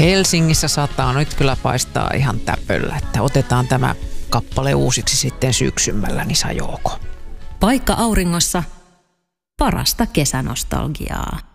Helsingissä saattaa nyt kyllä paistaa ihan täpöllä, että otetaan tämä kappale uusiksi sitten syksymällä, niin Sajoko. Paikka auringossa, parasta kesänostalgiaa.